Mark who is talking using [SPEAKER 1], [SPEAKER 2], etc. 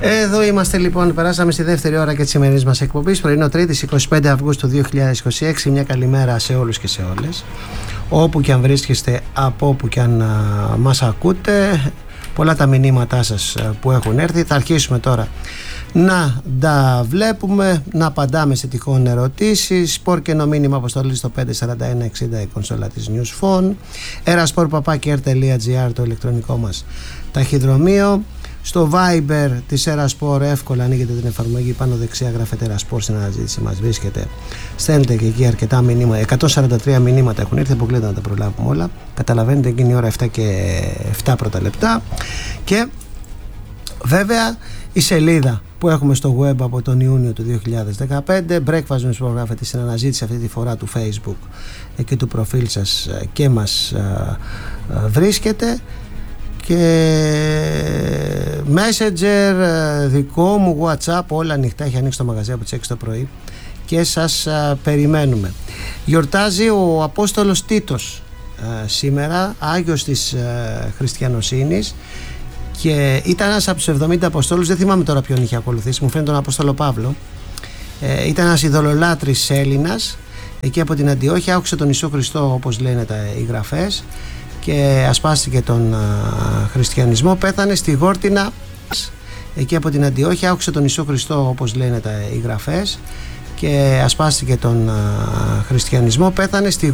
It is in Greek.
[SPEAKER 1] Εδώ είμαστε λοιπόν, περάσαμε στη δεύτερη ώρα και της σημερινής μας εκπομπής. Πρωινό Τρίτης 25 Αυγούστου 2026. Μια καλημέρα σε όλους και σε όλες, όπου και αν βρίσκεστε, από όπου και αν μας ακούτε. Πολλά τα μηνύματά σας που έχουν έρθει. Θα αρχίσουμε τώρα να τα βλέπουμε, να απαντάμε σε τυχόν ερωτήσεις. Σπορ και μήνυμα αποστολή στο 54160 η κονσόλα της News Phone. erasport@r.gr το ηλεκτρονικό μας ταχυδρομείο. Στο Viber της Erasport εύκολα ανοίγετε την εφαρμογή, πάνω δεξιά γράφετε Erasport, στην αναζήτηση μας βρίσκεται. Στέλνετε και εκεί αρκετά μηνύματα. 143 μηνύματα έχουν έρθει, αποκλείται να τα προλάβουμε όλα. Καταλαβαίνετε, εκείνη η ώρα 7 και 7 πρώτα λεπτά. Και βέβαια η σελίδα που έχουμε στο web από τον Ιούνιο του 2015, Breakfast with Sport, γράφετε στην αναζήτηση αυτή τη φορά του Facebook και του προφίλ σας και μας βρίσκεται. Και Messenger, δικό μου, WhatsApp, όλα ανοιχτά, έχει ανοίξει το μαγαζί από τις 6 το πρωί και σας περιμένουμε. Γιορτάζει ο Απόστολος Τίτος σήμερα, Άγιος της Χριστιανοσύνης, και ήταν ένας από τους 70 Αποστόλους. Δεν θυμάμαι τώρα ποιον είχε ακολουθήσει, μου φαίνεται τον Απόστολο Παύλο. Ήταν ένας ειδωλολάτρης Έλληνας, εκεί από την Αντιόχεια, άκουσε τον Ιησού Χριστό, όπως λένε οι γραφές, και ασπάστηκε τον χριστιανισμό. Πέθανε στη Γόρτινα, εκεί από την Αντιόχεια, άκουσε τον Ιησού Χριστό, όπως λένε οι γραφές, και ασπάστηκε τον χριστιανισμό. Πέθανε στη